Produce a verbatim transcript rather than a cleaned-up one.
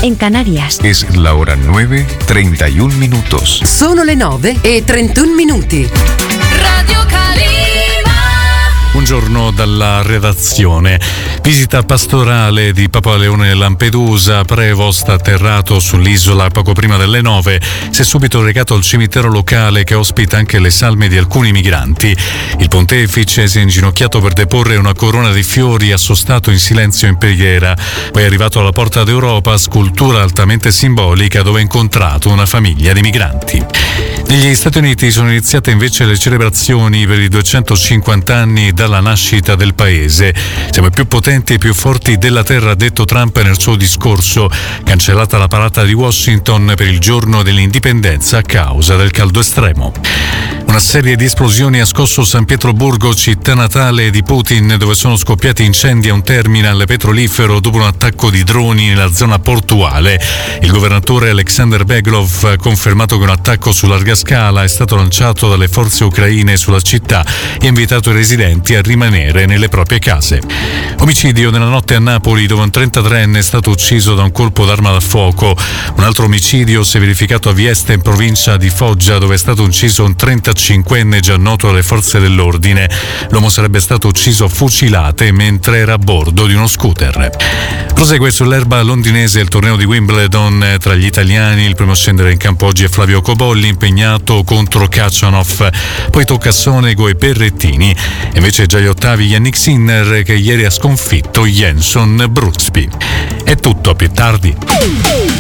en Canarias. Es la hora nueve, treinta y un minutos. Sono le nove e trentuno minuti. Radio Calima. Buongiorno dalla redazione. Visita pastorale di Papua Leone e Lampedusa. Prevost atterrato sull'isola poco prima delle nove. Si è subito recato al cimitero locale che ospita anche le salme di alcuni migranti. Il pontefice si è inginocchiato per deporre una corona di fiori assostato in silenzio in preghiera. Poi è arrivato alla Porta d'Europa, scultura altamente simbolica, dove ha incontrato una famiglia di migranti. Negli Stati Uniti sono iniziate invece le celebrazioni per i duecentocinquanta anni dalla nascita del paese. Siamo i più potenti e più forti della terra, ha detto Trump nel suo discorso. Cancellata la parata di Washington per il giorno dell'indipendenza a causa del caldo estremo. Una serie di esplosioni ha scosso San Pietroburgo, città natale di Putin, dove sono scoppiati incendi a un terminal petrolifero dopo un attacco di droni nella zona portuale. Il governatore Alexander Beglov ha confermato che un attacco su larga scala è stato lanciato dalle forze ucraine sulla città e ha invitato i residenti a rimanere nelle proprie case. Omicidio nella notte a Napoli, dove un trentatreenne è stato ucciso da un colpo d'arma da fuoco. Un altro omicidio si è verificato a Vieste, in provincia di Foggia, dove è stato ucciso un trentacinquenne già noto alle forze dell'ordine. L'uomo sarebbe stato ucciso a fucilate mentre era a bordo di uno scooter. Prosegue sull'erba londinese il torneo di Wimbledon. Tra gli italiani il primo a scendere in campo oggi è Flavio Cobolli, impegnato contro Khachanov. Poi tocca a Sonego e Berrettini. Invece già agli ottavi Yannick Sinner, che ieri ha sconfitto Jenson Brooksby. È tutto, a più tardi.